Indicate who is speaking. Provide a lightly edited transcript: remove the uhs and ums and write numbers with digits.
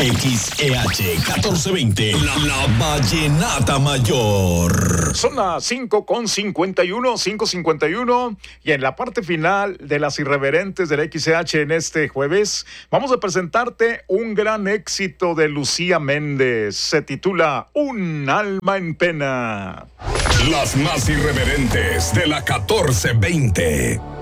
Speaker 1: XEH 1420, la Vallenata Mayor.
Speaker 2: Son las 5:51, y en la parte final de las irreverentes del XEH en este jueves, vamos a presentarte un gran éxito de Lucía Méndez. Se titula Un alma en pena.
Speaker 3: Las más irreverentes de la 1420.